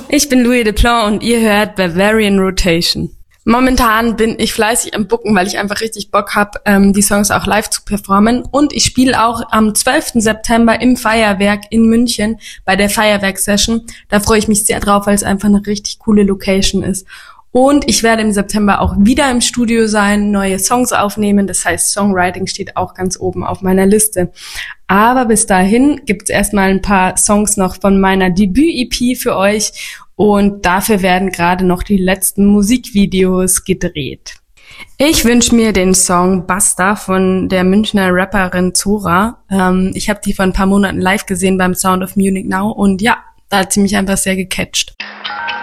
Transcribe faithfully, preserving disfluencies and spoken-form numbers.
Ich bin Louis Deplan und ihr hört Bavarian Rotation. Momentan bin ich fleißig am Booken, weil ich einfach richtig Bock habe, ähm, die Songs auch live zu performen. Und ich spiele auch am zwölften September im Feuerwerk in München bei der Feuerwerk-Session. Da freue ich mich sehr drauf, weil es einfach eine richtig coole Location ist. Und ich werde im September auch wieder im Studio sein, neue Songs aufnehmen. Das heißt, Songwriting steht auch ganz oben auf meiner Liste. Aber bis dahin gibt's erstmal ein paar Songs noch von meiner Debüt-E P für euch. Und dafür werden gerade noch die letzten Musikvideos gedreht. Ich wünsche mir den Song Basta von der Münchner Rapperin Zora. Ähm, ich habe die vor ein paar Monaten live gesehen beim Sound of Munich Now. Und ja, da hat sie mich einfach sehr gecatcht.